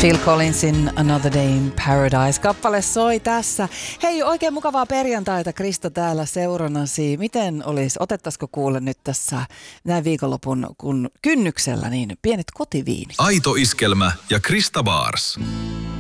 Phil Collinsin Another Day in Paradise-kappale soi tässä. Hei, oikein mukavaa perjantaita, Krista täällä seurannasi. Miten olisi, otettaisiko kuule nyt tässä näin viikonlopun kun kynnyksellä niin pienet kotiviinit? Aito iskelmä ja Krista Baars.